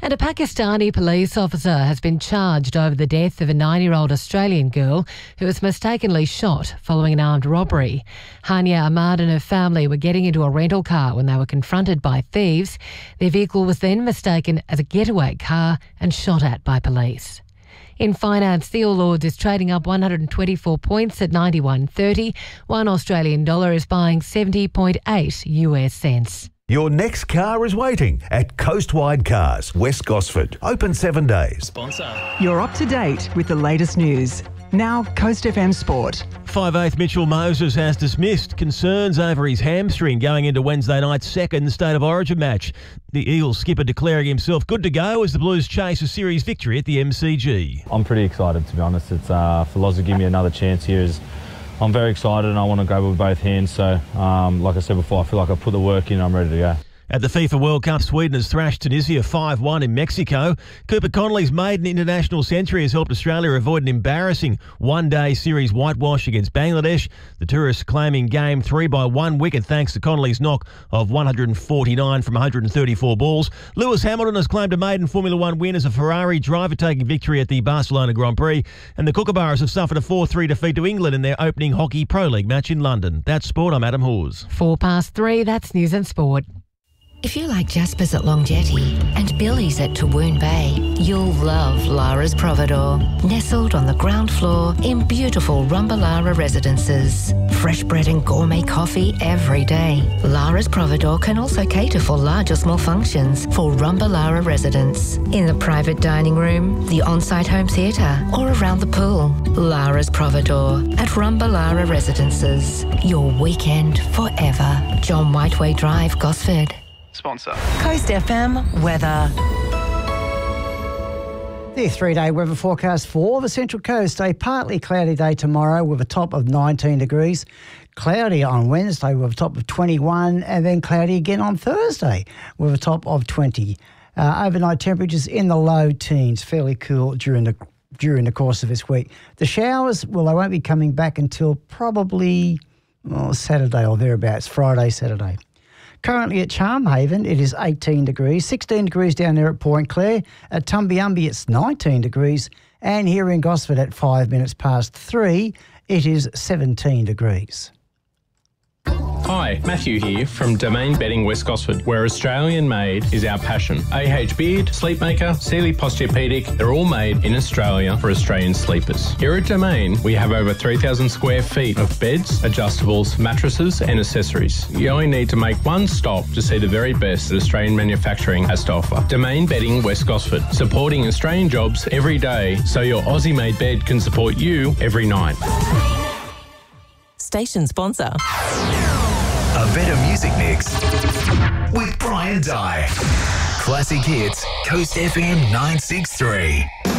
And a Pakistani police officer has been charged over the death of a 9-year-old Australian girl who was mistakenly shot following an armed robbery. Hania Ahmad and her family were getting into a rental car when they were confronted by thieves. Their vehicle was then mistaken as a getaway car and shot at by police. In finance, the All Ords is trading up 124 points at 91.30. One Australian dollar is buying 70.8 US cents. Your next car is waiting at Coastwide Cars, West Gosford. Open 7 days. Sponsor. You're up to date with the latest news. Now, Coast FM Sport. 5'8" Mitchell Moses has dismissed concerns over his hamstring going into Wednesday night's second State of Origin match. The Eagles skipper declaring himself good to go as the Blues chase a series victory at the MCG. I'm pretty excited, to be honest. It's for Loz to give me another chance here. I'm very excited and I want to go with both hands. So, like I said before, I feel like I've put the work in and I'm ready to go. At the FIFA World Cup, Sweden has thrashed Tunisia 5-1 in Mexico. Cooper Connolly's maiden international century has helped Australia avoid an embarrassing one-day series whitewash against Bangladesh. The tourists claiming Game 3 by 1 wicket thanks to Connolly's knock of 149 from 134 balls. Lewis Hamilton has claimed a maiden Formula 1 win as a Ferrari driver taking victory at the Barcelona Grand Prix. And the Kookaburras have suffered a 4-3 defeat to England in their opening Hockey Pro League match in London. That's sport. I'm Adam Hawes. 3:04, that's news and sport. If you like Jaspers at Long Jetty and Billy's at Tawoon Bay, you'll love Lara's Providore. Nestled on the ground floor in beautiful Rumbalara residences. Fresh bread and gourmet coffee every day. Lara's Providore can also cater for large or small functions for Rumbalara residents. In the private dining room, the on-site home theatre or around the pool. Lara's Providore at Rumbalara residences. Your weekend forever. John Whiteway Drive, Gosford. Sponsor. Coast FM weather. The 3-day weather forecast for the Central Coast. A partly cloudy day tomorrow with a top of 19 degrees. Cloudy on Wednesday with a top of 21 and then cloudy again on Thursday with a top of 20. Overnight temperatures in the low teens, fairly cool during the course of this week. The showers, well, they won't be coming back until probably Saturday or thereabouts, Friday, Saturday. Currently at Charmhaven, it is 18 degrees, 16 degrees down there at Point Clare. At Tumbiumbi, it's 19 degrees. And here in Gosford at 3:05, it is 17 degrees. Hi, Matthew here from Domain Bedding West Gosford, where Australian made is our passion. AH Beard, Sleepmaker, Sealy Posturepedic, they're all made in Australia for Australian sleepers. Here at Domain, we have over 3,000 square feet of beds, adjustables, mattresses and accessories. You only need to make one stop to see the very best that Australian manufacturing has to offer. Domain Bedding West Gosford, supporting Australian jobs every day so your Aussie-made bed can support you every night. Station sponsor. A better music mix with Brian Dye. Classic hits, Coast FM 963.